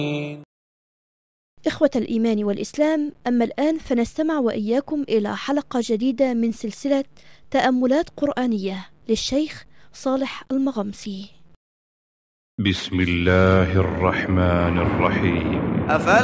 إخوة الإيمان والإسلام، أما الآن فنستمع وإياكم إلى حلقة جديدة من سلسلة تأملات قرآنية للشيخ صالح المغمسي. بسم الله الرحمن الرحيم.